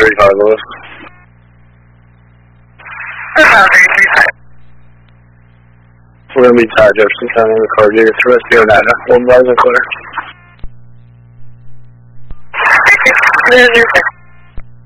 35, Lewis. We're going to meet Ty Jefferson County in the car. Digger to rescue Oneida. One rise and clear.